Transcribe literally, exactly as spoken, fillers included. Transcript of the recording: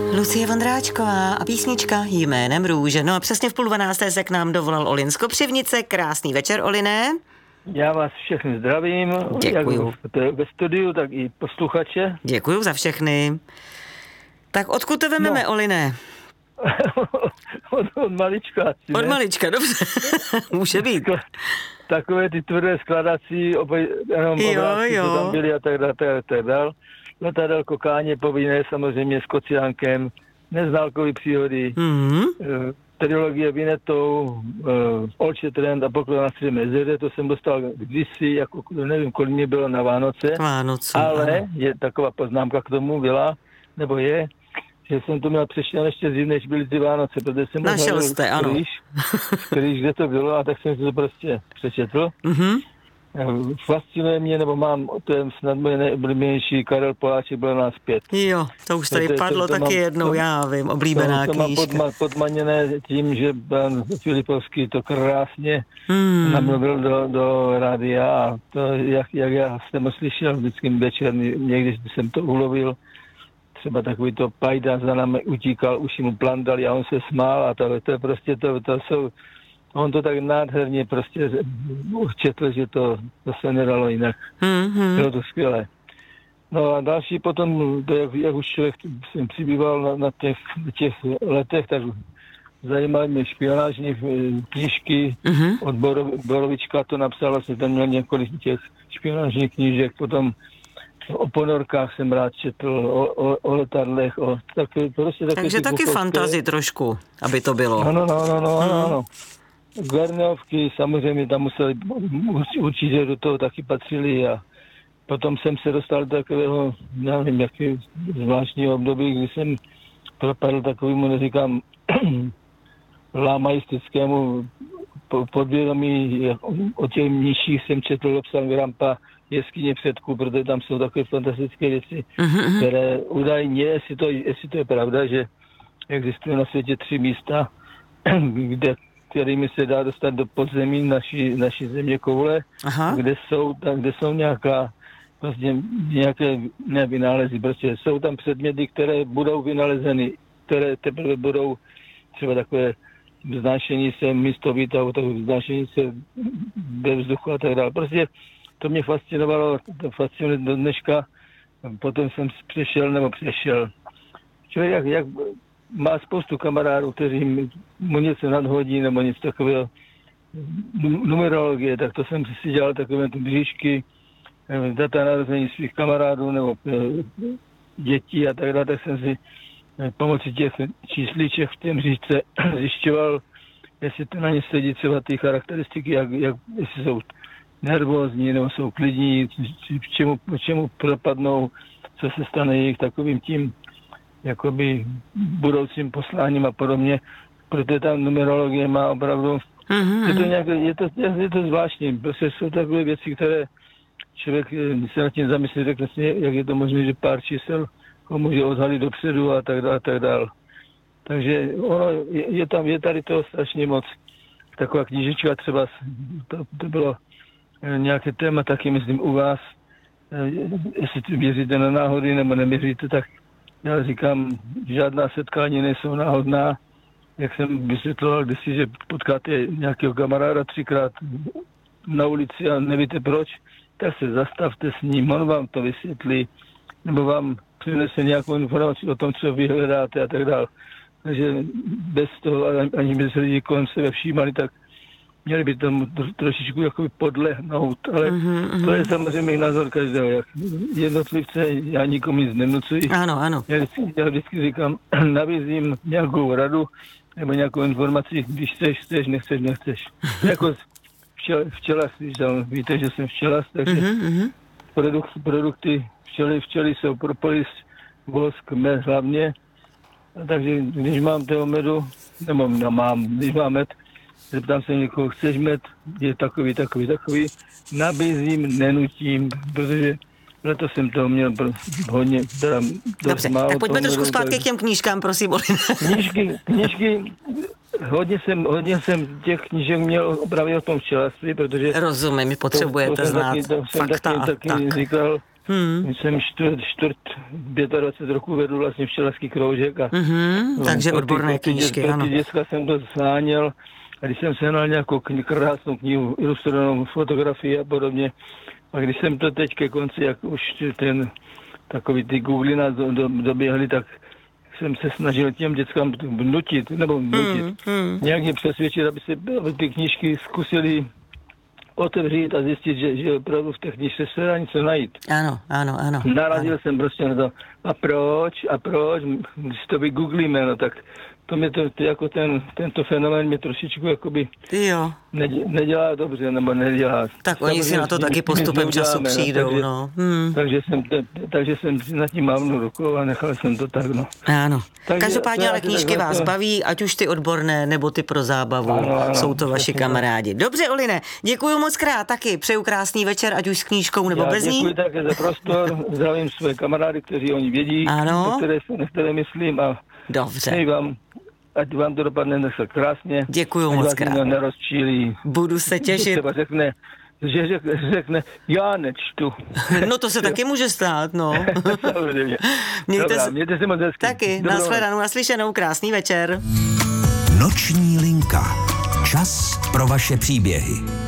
Lucie Vondráčková a písnička Jménem růže. No a přesně v půl dvanácté se k nám dovolal Olin z Kopřivnice. Krásný večer, Oliné. Já vás všechny zdravím. Děkuju. Jak ve studiu, tak i posluchače. Děkuju za všechny. Tak odkud to vememe, no. Oliné? od, od malička. Asi, od ne? malička, dobře. Může být. Takové ty tvrdé skladací, obej, jenom jo, obrázky, jo. co tam byly a tak dále, tak, tak dále. Letadélko Káně povinné, samozřejmě s Kociánkem, Neználkový příhody, Mm-hmm. eh, trilogie Vinetou, eh, Olče Trend a Poklon na Středním jezeře, to jsem dostal kdysi, jako nevím, kolik mě bylo na Vánoce, Vánoce, ale ano. je taková poznámka k tomu byla, nebo je, že jsem to měl přečtěl ještě dřív, než byly ty Vánoce, protože jsem Našel jste, ano. Skrýž, skrýž, kde to bylo, a tak jsem si to prostě přečetl. Mm-hmm. Fascinuje mě, nebo mám, to je snad moje nejoblíbenější, Karel Poláček byl nás pět. Jo, to už tady to, to, padlo to, to taky mám, jednou, to, já vím, oblíbená to, to knížka. To mám podma, podmaněné tím, že pan Filipovský to krásně hmm. namluvil do, do rádia a to, jak, jak já jsem ho slyšel vždycky večer, někdy jsem to ulovil, třeba takový to pajda za námi utíkal, už mu plan dali a on se smál a to, to je prostě, to, to jsou, on to tak nádherně prostě četl, že to, to se nedalo jinak. Mm-hmm. Bylo to skvělé. No a další potom, to jak, jak už člověk jsem přibýval na, na těch, těch letech, tak zajímaly mě špionážní knížky. Mm-hmm. Od Borov, Borovička to napsal, vlastně tam měl několik těch špionážních knížek, potom o ponorkách jsem rád četl, o, o, o letadlech, o taky, prostě taky. Takže taky kupovské fantazi trošku, aby to bylo. Ano, no, no, no, ano, ano. Garneovky samozřejmě tam museli, určitě do toho taky patřili a potom jsem se dostal do takového, nevím, jaký zvláštního období, kdy jsem propadl takovému, neříkám, lámajistickému podvědomí. O těch nižších jsem četl Lobsang Rampa, Jeskyně předků, protože tam jsou takové fantastické věci, mm-hmm. které údajně, jestli to, jestli to je pravda, že existují na světě tři místa, kde kterými se dá dostat do podzemí naší, naší země koule, Aha. kde jsou, tam, kde jsou nějaká, prostě nějaké ne vynálezy, prostě jsou tam předměty, které budou vynalezeny, které teprve budou třeba takové vznášení se místo výtahu, takové vznášení se ve vzduchu a tak dále. Prostě to mě fascinovalo, to fascinuje do dneška, potom jsem přešel nebo přešel. Člověk jak, jak má spoustu kamarádů, kteří mu něco nadhodí nebo něco takového, numerologie, tak to jsem si dělal takové ty bříšky, data narození svých kamarádů nebo dětí a tak dále, tak jsem si pomocí těch čísliček v těm říčce zjišťoval, jestli to na ně sedí třeba ty charakteristiky, jak, jak, jestli jsou nervózní nebo jsou klidní, k čemu, čemu propadnou, co se stane jejich takovým tím jakoby budoucím posláním a podobně, protože ta numerologie má opravdu, mm-hmm. je, to nějaké, je, to, je to zvláštní, prostě jsou takové věci, které člověk se nad tím zamyslí, řekne si, jak je to možné, že pár čísel ho může odhalit dopředu a tak dále, a tak dále. Takže ono, je, je tam, je tady toho strašně moc. Taková knížička třeba, to, to bylo nějaké téma taky, myslím, u vás, jestli věříte na náhody nebo nevěříte, tak já říkám, žádná setkání nejsou náhodná. Jak jsem vysvětloval kdysi, že potkáte nějakého kamaráda třikrát na ulici a nevíte proč, tak se zastavte s ním, on vám to vysvětlí, nebo vám přinese nějakou informaci o tom, co vy hledáte a tak dále. Takže bez toho, ani by se lidi kolem sebe všímali, tak měli by tomu trošičku jakoby podlehnout, ale mm-hmm. to je samozřejmě názor každého. Jak jednotlivce, já nikomu nic nenucuji. Ano, ano. Já vždycky, já vždycky říkám, nabízím nějakou radu nebo nějakou informaci, když chceš, chceš, nechceš, nechceš. Jako včel, včelař, když tam, víte, že jsem včelař, takže mm-hmm. produkt, produkty včely, včely jsou propolis, vosk, med hlavně. Takže když mám toho medu, nebo mám, když mám med, zeptám se někoho, chceš med, je takový, takový, takový, nabízím, nenutím, protože letos jsem toho měl hodně, teda Dobře, málo. tak pojďme trošku medu, zpátky tak... k těm knížkám, prosím. Knížky, knížky, hodně jsem, hodně jsem těch knížek měl právě o tom včelařství, protože... Rozumím, potřebujete to, to znát taky, to fakta taky, a taky tak. říkal, Hmm. Jsem čtvrt, čtvrt dvacet pět roku vedl vlastně včelařský kroužek. A mm-hmm, takže pro odborné ty, knížky, pro ty, ano. Pro ty děcka jsem to sháněl. A když jsem sehnal nějakou kni- krásnou knihu, ilustrovanou fotografii a podobně, a když jsem to teď ke konci, jak už ten takový ty Google nás do, do, doběhly, tak jsem se snažil těm dětskám nutit, nebo nutit, hmm, hmm. nějak je přesvědčit, aby, se, aby ty knížky zkusili otevřít a zjistit, že, že opravdu v té knížce se dá něco najít. Ano, ano, ano. Narazil ano. jsem prostě na to. A proč? A proč? Když to vygooglíme, no tak to mě to, to jako ten, tento fenomén mě trošičku jakoby jo. Nedělá, nedělá dobře, nebo nedělá. Tak oni si na to taky postupem času přijdou, takže, no. Hmm. Takže jsem, takže jsem nad tím mávnul rukou a nechal jsem to tak, no. Ano. Takže, každopádně ale knížky vás to... baví, ať už ty odborné, nebo ty pro zábavu. Ano, ano, jsou to vaši kamarádi. Dobře, Oline, děkuji moc krát taky. Přeju krásný večer, ať už s knížkou, nebo Já bez ní. Děkuji také za prostor, zdravím své kamarády, kteří oni vědí, ano. na které, na které myslím a dobře. Vám, ať vám to dopadne dneska krásně. Děkuji moc krát. Nerozčílí. Budu se těšit. Třeba řekne, že řekne, řekne, já nečtu. No to se taky může stát, no. Samozřejmě. Mějte, Dobrá, se... mějte se moc hezky. Taky, nashledanou, naslyšenou, krásný večer. Noční linka. Čas pro vaše příběhy.